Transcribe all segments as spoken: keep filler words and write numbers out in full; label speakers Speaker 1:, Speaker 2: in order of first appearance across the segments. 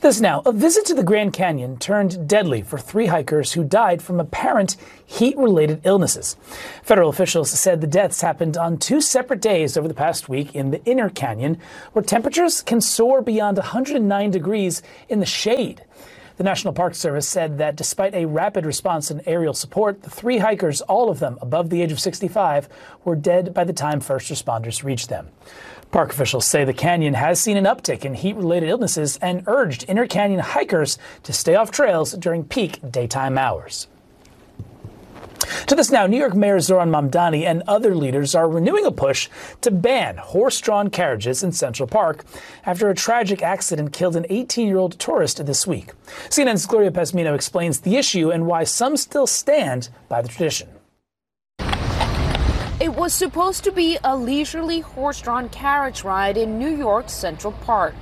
Speaker 1: This now, a visit to the Grand Canyon turned deadly for three hikers who died from apparent heat-related illnesses. Federal officials said the deaths happened on two separate days over the past week in the Inner Canyon, where temperatures can soar beyond one hundred nine degrees in the shade. The National Park Service said that despite a rapid response and aerial support, the three hikers, all of them above the age of sixty-five, were dead by the time first responders reached them. Park officials say the canyon has seen an uptick in heat-related illnesses and urged Inner Canyon hikers to stay off trails during peak daytime hours. To this now, New York Mayor Zohran Mamdani and other leaders are renewing a push to ban horse-drawn carriages in Central Park after a tragic accident killed an eighteen-year-old tourist this week. C N N's Gloria Pezmino explains the issue and why some still stand by the tradition.
Speaker 2: It was supposed to be a leisurely horse-drawn carriage ride in New York's Central Park.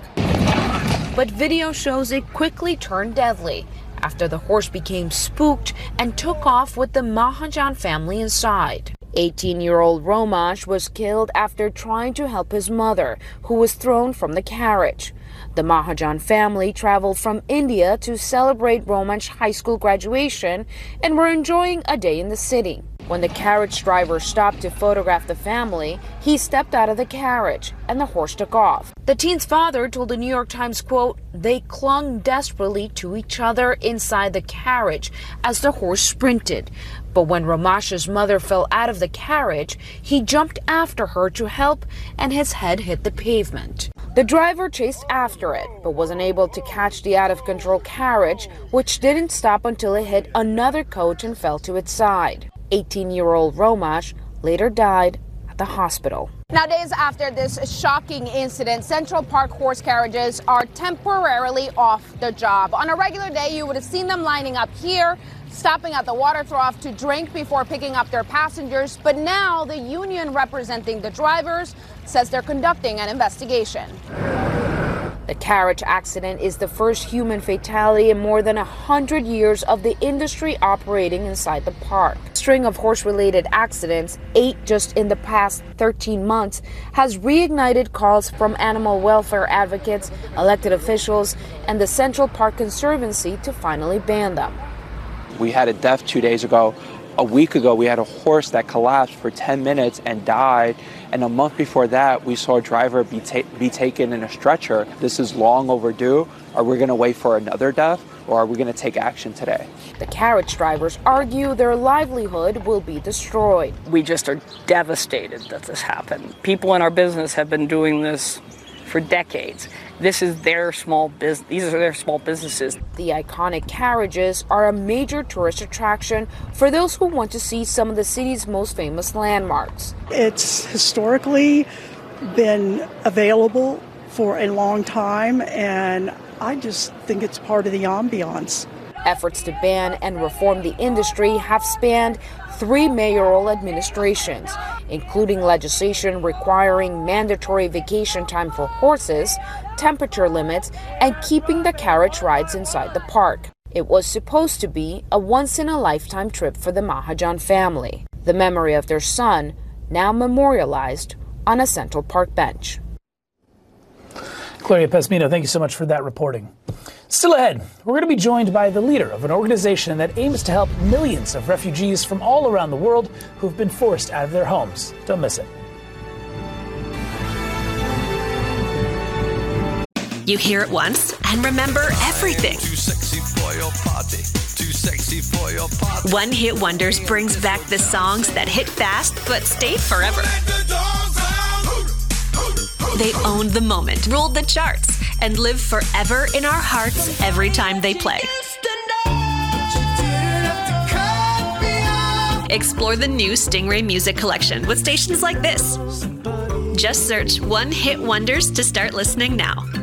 Speaker 2: But video shows it quickly turned deadly after the horse became spooked and took off with the Mahajan family inside. eighteen-year-old Romash was killed after trying to help his mother, who was thrown from the carriage. The Mahajan family traveled from India to celebrate Romash's high school graduation and were enjoying a day in the city. When the carriage driver stopped to photograph the family, he stepped out of the carriage and the horse took off. The teen's father told the New York Times, quote, "They clung desperately to each other inside the carriage as the horse sprinted. But when Romash's mother fell out of the carriage, he jumped after her to help and his head hit the pavement." The driver chased after it, but wasn't able to catch the out-of-control carriage, which didn't stop until it hit another coach and fell to its side. eighteen-year-old Romash later died at the hospital.
Speaker 3: Now, days after this shocking incident, Central Park horse carriages are temporarily off the job. On a regular day, you would have seen them lining up here, stopping at the water trough to drink before picking up their passengers. But now the union representing the drivers says they're conducting an investigation.
Speaker 2: The carriage accident is the first human fatality in more than one hundred years of the industry operating inside the park. A string of horse-related accidents, eight just in the past thirteen months, has reignited calls from animal welfare advocates, elected officials, and the Central Park Conservancy to finally ban them.
Speaker 4: We had a death two days ago. A week ago, we had a horse that collapsed for ten minutes and died. And a month before that, we saw a driver be, ta- be taken in a stretcher. This is long overdue. Are we going to wait for another death, or are we going to take action today?
Speaker 2: The carriage drivers argue their livelihood will be destroyed.
Speaker 5: We just are devastated that this happened. People in our business have been doing this for decades. This is their small business. These are their small businesses.
Speaker 2: The iconic carriages are a major tourist attraction for those who want to see some of the city's most famous landmarks.
Speaker 6: It's historically been available for a long time, and I just think it's part of the ambiance.
Speaker 2: Efforts to ban and reform the industry have spanned three mayoral administrations, including legislation requiring mandatory vacation time for horses, temperature limits, and keeping the carriage rides inside the park. It was supposed to be a once-in-a-lifetime trip for the Mahajan family, the memory of their son now memorialized on a Central Park bench.
Speaker 1: Gloria Pezmino, thank you so much for that reporting. Still ahead, we're going to be joined by the leader of an organization that aims to help millions of refugees from all around the world who've been forced out of their homes. Don't miss it.
Speaker 7: You hear it once and remember everything.
Speaker 8: Too sexy for your party. Too sexy for your party.
Speaker 7: One Hit Wonders brings back the songs that hit fast but stay forever. They owned the moment, ruled the charts, and live forever in our hearts every time they play. Explore the new Stingray Music Collection with stations like this. Just search One Hit Wonders to start listening now.